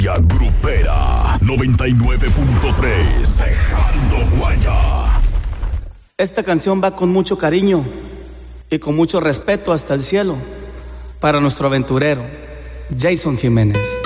Guaya Grupera 99.3. Dejando Guaya. Esta canción va con mucho cariño y con mucho respeto hasta el cielo para nuestro aventurero, Jason Jiménez.